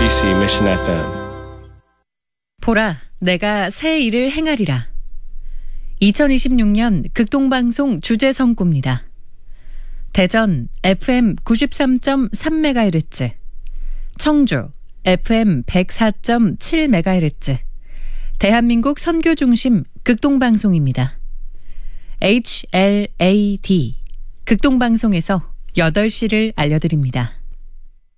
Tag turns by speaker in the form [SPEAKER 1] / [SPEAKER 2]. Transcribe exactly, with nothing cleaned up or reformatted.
[SPEAKER 1] 엠비씨 Mission 에프엠.
[SPEAKER 2] 보라, 내가 새 일을 행하리라. 이천이십육 년 극동방송 주제 선구입니다. 대전 에프엠 구십삼 점 삼 메가헤르츠, 청주 에프엠 백사 점 칠 메가헤르츠, 대한민국 선교 중심 극동방송입니다. 에이치엘에이디 극동방송에서 여덟 시를 알려드립니다.